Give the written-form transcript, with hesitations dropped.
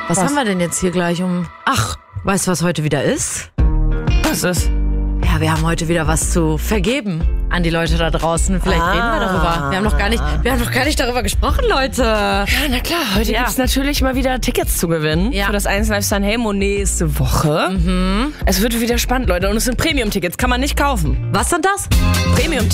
Was haben wir denn jetzt hier gleich Ach, weißt du, was heute wieder ist? Was ist? Ja, wir haben heute wieder was zu vergeben an die Leute da draußen. Vielleicht reden wir darüber. Wir haben noch gar nicht darüber gesprochen, Leute. Ja, na klar. Heute gibt's natürlich mal wieder Tickets zu gewinnen für das 1 Live Sanremo nächste Woche. Es wird wieder spannend, Leute. Und es sind Premium-Tickets. Kann man nicht kaufen. Was sind das? Premium